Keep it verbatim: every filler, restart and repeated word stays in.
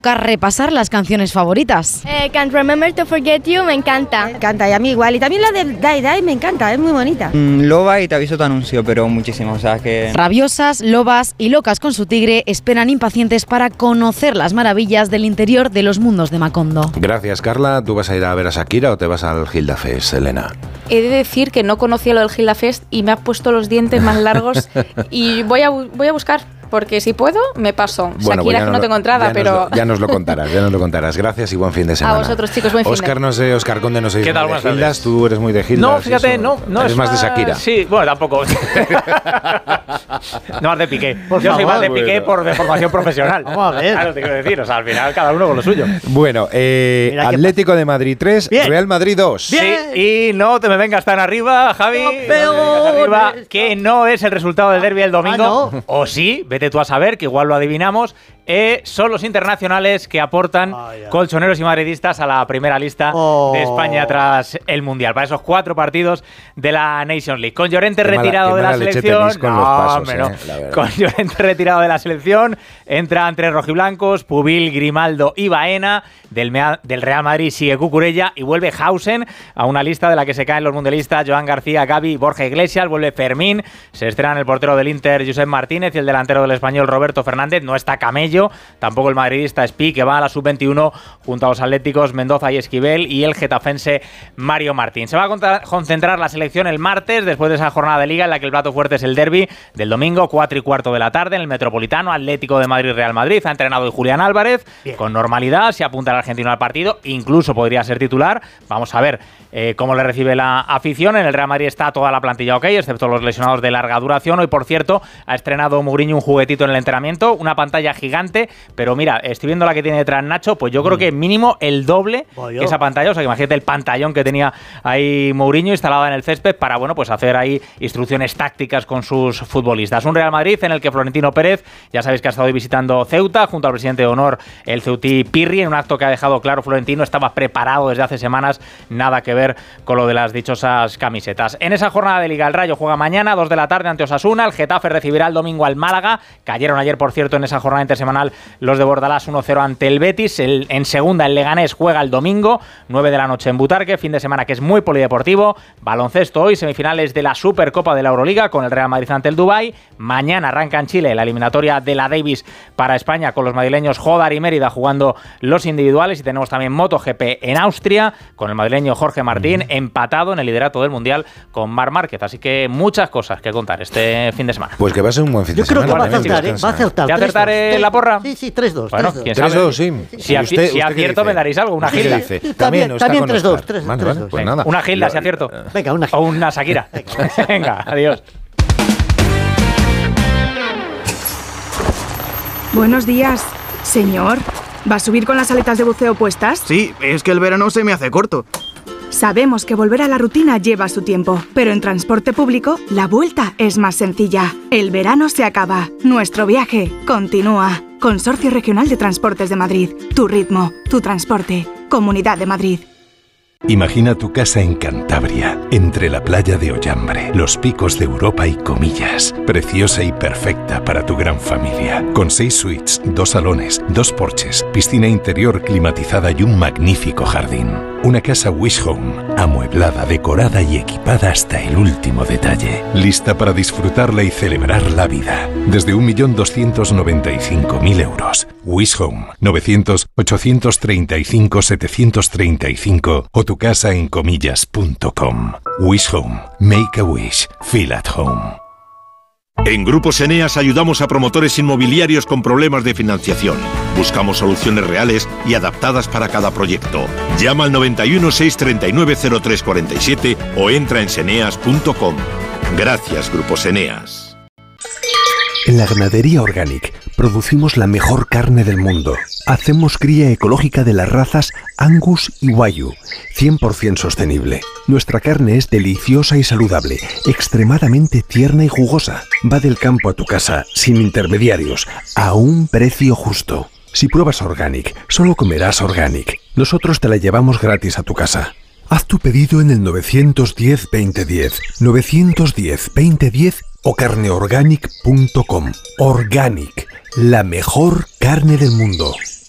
A repasar las canciones favoritas. Eh, Can't Remember to Forget You me encanta. Me encanta, y a mí igual. Y también la de Die Die me encanta, es muy bonita. Mm, Loba y Te aviso tu anuncio, pero muchísimo, o sea que... Rabiosas, lobas y locas con su tigre esperan impacientes para conocer las maravillas del interior de los mundos de Macondo. Gracias, Carla. ¿Tú vas a ir a ver a Shakira o te vas al Gilda Fest, Elena? He de decir que no conocía lo del Gilda Fest y me ha puesto los dientes más largos y voy a, voy a buscar... Porque si puedo, me paso. Bueno, Shakira, pues que no lo, tengo entrada, ya pero... Nos lo, ya nos lo contarás, ya nos lo contarás. Gracias y buen fin de semana. A vosotros, chicos, buen fin de Oscar, no sé, Oscar Conde, no sé. ¿Qué tal? ¿De Gildas? ¿Tú eres muy de Gildas? No, fíjate, eso? no. no ¿Eres es más de Shakira? Sí, bueno, tampoco. No, más de Piqué. Por Yo favor, soy más de Piqué bueno. por de formación profesional. Vamos a ver. Claro, te quiero decir. O sea, al final cada uno con lo suyo. Bueno, eh, Mira qué Atlético de Madrid tres, Bien. Real Madrid dos. Sí, y no te me vengas tan arriba, Javi. No te me vengas arriba, que no es el resultado del derbi del domingo. Ah, no. O sí, vete tú a saber, que igual lo adivinamos. Eh, son los internacionales que aportan Ay, ay. colchoneros y madridistas a la primera lista Oh. de España tras el Mundial, para esos cuatro partidos de la Nations League. Con Llorente Qué mala- retirado qué de la mala leche selección. tenéis con los pasos, hombre, no. eh, la verdad. Con Llorente retirado de la selección, entran tres rojiblancos, Pubil, Grimaldo y Baena. Del, Mea- del Real Madrid sigue Cucurella y vuelve Hausen a una lista de la que se caen los mundialistas Joan García, Gavi, Borja Iglesias. Vuelve Fermín, se estrenan el portero del Inter, Josep Martínez, y el delantero del Español, Roberto Fernández. No está Camello, tampoco el madridista Espi, que va a la sub veintiuno junto a los atléticos Mendoza y Esquivel, y el getafense Mario Martín. Se va a contra- concentrar la selección el martes, después de esa jornada de Liga en la que el plato fuerte es el derbi del domingo, cuatro y cuarto de la tarde, en el Metropolitano, Atlético de Madrid-Real Madrid. Ha entrenado hoy Julián Álvarez. Bien. Con normalidad, se apunta el argentino al partido, incluso podría ser titular. Vamos a ver eh, cómo le recibe la afición. En el Real Madrid está toda la plantilla ok, excepto los lesionados de larga duración. Hoy, por cierto, ha estrenado Mourinho un juguetito en el entrenamiento, una pantalla gigante, pero mira, estoy viendo la que tiene detrás Nacho, pues yo creo que mínimo el doble Voy que esa pantalla. O sea, que imagínate el pantallón que tenía ahí Mourinho instalado en el césped para, bueno, pues hacer ahí instrucciones tácticas con sus futbolistas. Un Real Madrid en el que Florentino Pérez, ya sabéis que ha estado hoy visitando Ceuta junto al presidente de honor, el ceutí Pirri, en un acto que ha dejado claro Florentino, estaba preparado desde hace semanas, nada que ver con lo de las dichosas camisetas. En esa jornada de Liga, el Rayo juega mañana, dos de la tarde, ante Osasuna. El Getafe recibirá el domingo al Málaga. Cayeron ayer, por cierto, en esa jornada intersemanal los de Bordalás uno cero ante el Betis. El, en segunda, el Leganés juega el domingo, nueve de la noche en Butarque, fin de semana que es muy polideportivo. Baloncesto hoy, semifinales de la Supercopa de la Euroliga con el Real Madrid ante el Dubái. Mañana arranca en Chile la eliminatoria de la Davis para España, con los madrileños Jodar y Mérida jugando los individuales, y tenemos también MotoGP en Austria con el madrileño Jorge Martín empatado en el liderato del Mundial con Marc Márquez. Así que muchas cosas que contar este fin de semana. Pues que va a ser un buen fin Yo de creo semana. que va a también, acertar, ¿eh? descansa. Va a acertar. ¿Ya acertaré tres dos. la porra? Sí, sí, tres dos. Bueno, tres dos. quién tres sabe. dos, sí. Si, ¿Y aci- usted- si usted qué acierto dice? me daréis algo, una ¿Qué gilda. dice? También- También, está también con tres dos, Oscar. tres- Vale, tres vale, dos. pues nada. Una gilda, Lo- si acierto. Venga, una O una Shakira. Venga, adiós. Buenos días, señor. ¿Va a subir con las aletas de buceo puestas? Sí, es que el verano se me hace corto. Sabemos que volver a la rutina lleva su tiempo, pero en transporte público la vuelta es más sencilla. El verano se acaba, nuestro viaje continúa. Consorcio Regional de Transportes de Madrid. Tu ritmo, tu transporte. Comunidad de Madrid. Imagina tu casa en Cantabria, entre la playa de Ollambre, los picos de Europa y Comillas. Preciosa y perfecta para tu gran familia. Con seis suites, dos salones, dos porches, piscina interior climatizada y un magnífico jardín. Una casa Wish Home, amueblada, decorada y equipada hasta el último detalle. Lista para disfrutarla y celebrar la vida. Desde un millón doscientos noventa y cinco mil euros. Wish Home, novecientos, ochocientos treinta y cinco, setecientos treinta y cinco o tu casa en comillas punto com. Wish Home. Make a wish. Feel at home. En Grupos Eneas ayudamos a promotores inmobiliarios con problemas de financiación. Buscamos soluciones reales y adaptadas para cada proyecto. Llama al noventa y uno, seiscientos treinta y nueve, cero tres cuarenta y siete o entra en seneas punto com. Gracias, Grupos Eneas. En la Ganadería Organic producimos la mejor carne del mundo. Hacemos cría ecológica de las razas Angus y Wagyu, cien por ciento sostenible. Nuestra carne es deliciosa y saludable, extremadamente tierna y jugosa. Va del campo a tu casa, sin intermediarios, a un precio justo. Si pruebas Organic, solo comerás Organic. Nosotros te la llevamos gratis a tu casa. Haz tu pedido en el nueve uno cero, veinte diez, nueve uno cero, veinte diez o carne organic punto com. Organic, la mejor carne del mundo.